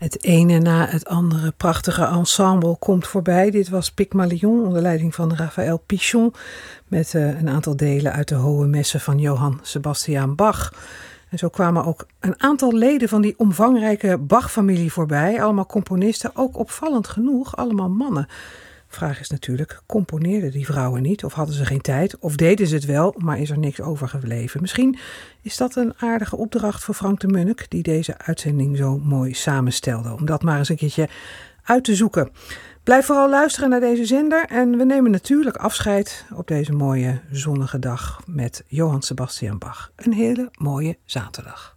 Het ene na het andere prachtige ensemble komt voorbij. Dit was Pygmalion onder leiding van Raphaël Pichon met een aantal delen uit de Hohe Messen van Johann Sebastian Bach. En zo kwamen ook een aantal leden van die omvangrijke Bach-familie voorbij. Allemaal componisten, ook opvallend genoeg, allemaal mannen. Vraag is natuurlijk, componeerden die vrouwen niet of hadden ze geen tijd? Of deden ze het wel, maar is er niks overgebleven? Misschien is dat een aardige opdracht voor Frank de Munnik, die deze uitzending zo mooi samenstelde. Om dat maar eens een keertje uit te zoeken. Blijf vooral luisteren naar deze zender en we nemen natuurlijk afscheid op deze mooie zonnige dag met Johann Sebastian Bach. Een hele mooie zaterdag.